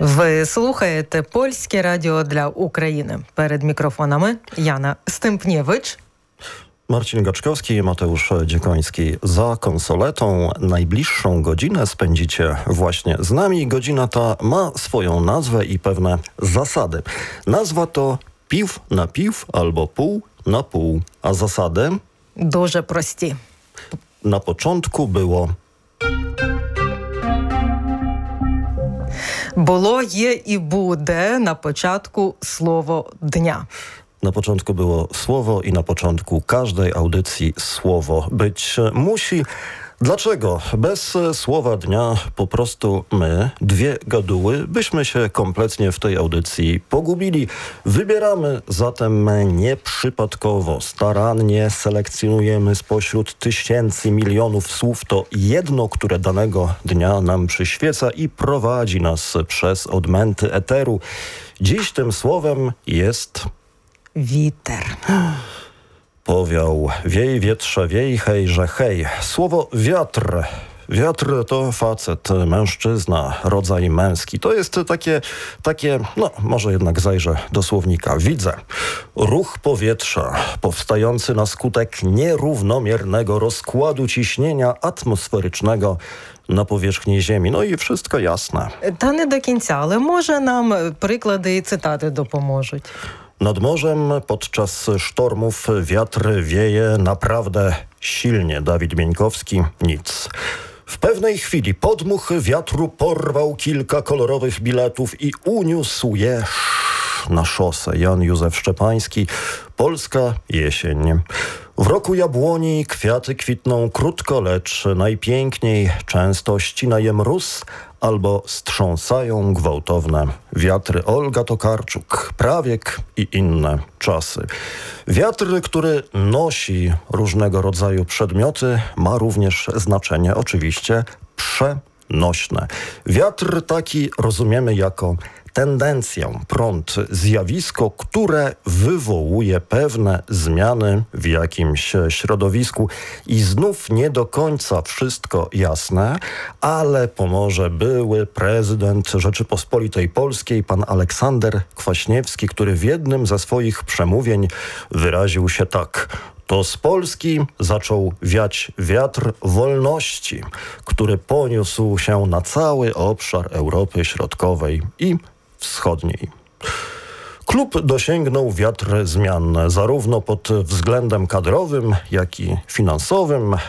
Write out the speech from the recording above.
Ви слухаєте Польське радіо для України. Перед мікрофонами Jana Stępniewicz, Marcin Gaczkowski i Mateusz Dziekoński. Za konsoletą najbliższą godzinę spędzicie właśnie z nami. Godzina ta ma swoją nazwę i pewne zasady. Nazwa to piw na piw albo pół na pół, a zasady? Дуже прості. Na początku było... Було, є і буде на початку слово дня. Na początku było słowo i na początku każdej audycji słowo być musi. Dlaczego? Bez słowa dnia po prostu my, dwie gaduły, byśmy się kompletnie w tej audycji pogubili. Wybieramy zatem nieprzypadkowo, starannie selekcjonujemy spośród tysięcy, milionów słów to jedno, które danego dnia nam przyświeca i prowadzi nas przez odmęty eteru. Dziś tym słowem jest... Witer. Powiał, wiej wietrze, wiej, hejże, hej. Słowo wiatr. Wiatr to facet, mężczyzna, rodzaj męski. To jest takie, no może jednak zajrzę do słownika. Widzę. Ruch powietrza powstający na skutek nierównomiernego rozkładu ciśnienia atmosferycznego на поверхні Землі. Ну і wszystko jasne. Та не до кінця, але може нам приклади і цитати допоможуть. Nad morzem podczas sztormów wiatr wieje naprawdę silnie. Dawid Bieńkowski, nic. W pewnej chwili podmuch wiatru porwał kilka kolorowych biletów i uniósł je na szosę. Jan Józef Szczepański, Polska jesień. W roku jabłoni kwiaty kwitną krótko, lecz najpiękniej często ścina je mróz albo strząsają gwałtowne wiatry. Olga Tokarczuk, Prawiek i inne czasy. Wiatr, który nosi różnego rodzaju przedmioty, ma również znaczenie oczywiście przenośne. Wiatr taki rozumiemy jako tendencję, prąd, zjawisko, które wywołuje pewne zmiany w jakimś środowisku. I znów nie do końca wszystko jasne, ale pomoże były prezydent Rzeczypospolitej Polskiej, pan Aleksander Kwaśniewski, który w jednym ze swoich przemówień wyraził się tak. To z Polski zaczął wiać wiatr wolności, który poniósł się na cały obszar Europy Środkowej i Wschodniej. Klub dosięgnął wiatr zmian zarówno pod względem kadrowym, jak i finansowym.